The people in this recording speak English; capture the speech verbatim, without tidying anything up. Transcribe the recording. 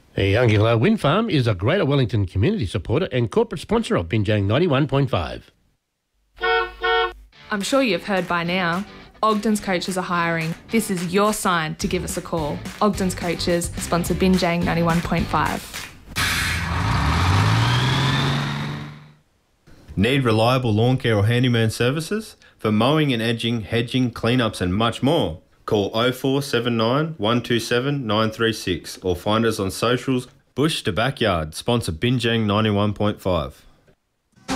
The Youngilla Wind Farm is a Greater Wellington community supporter and corporate sponsor of Binjang ninety-one point five. I'm sure you've heard by now, Ogden's Coaches are hiring. This is your sign to give us a call. Ogden's Coaches sponsor Binjang ninety-one point five. Need reliable lawn care or handyman services? For mowing and edging, hedging, cleanups and much more? Call oh four seven nine, one two seven, nine three six or find us on socials. Bush to Backyard, sponsor Binjang ninety-one point five.